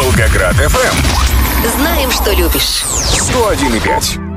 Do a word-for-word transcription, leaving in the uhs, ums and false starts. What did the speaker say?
Волгоград эф эм. Знаем, что любишь. сто один и пять.